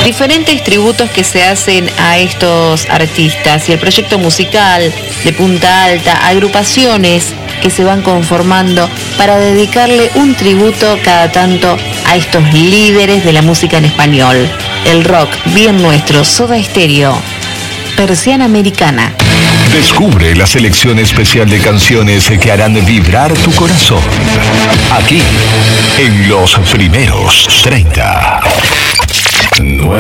diferentes tributos que se hacen a estos artistas y el proyecto musical de Punta Alta, agrupaciones que se van conformando para dedicarle un tributo cada tanto a estos líderes de la música en español. El rock bien nuestro, Soda Stereo, Persiana Americana. Descubre la selección especial de canciones que harán vibrar tu corazón. Aquí, en los primeros 30.